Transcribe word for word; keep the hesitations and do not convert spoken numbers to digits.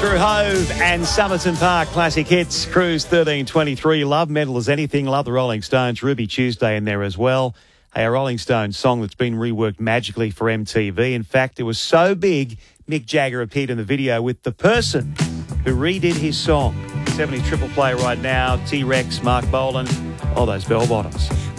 Drew Hove and Somerton Park Classic Hits. Cruise thirteen twenty-three. Love Metal as Anything. Love the Rolling Stones. Ruby Tuesday in there as well. Hey, a Rolling Stones song that's been reworked magically for M T V. In fact, it was so big, Mick Jagger appeared in the video with the person who redid his song. seventy triple play right now. T-Rex, Mark Bolan, all those bell bottoms.